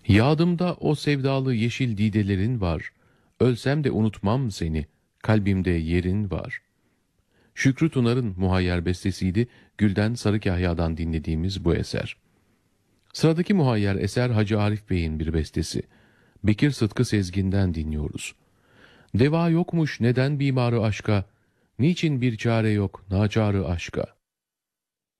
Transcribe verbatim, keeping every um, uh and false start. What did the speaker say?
Yadımda o sevdalı yeşil didelerin var. Ölsem de unutmam seni, kalbimde yerin var. Şükrü Tunar'ın muhayyer bestesiydi, Gülden Sarıkahya'dan dinlediğimiz bu eser. Sıradaki muhayyer eser Hacı Arif Bey'in bir bestesi. Bekir Sıtkı Sezgin'den dinliyoruz. Deva yokmuş neden bimarı aşka, niçin bir çare yok naçarı aşka.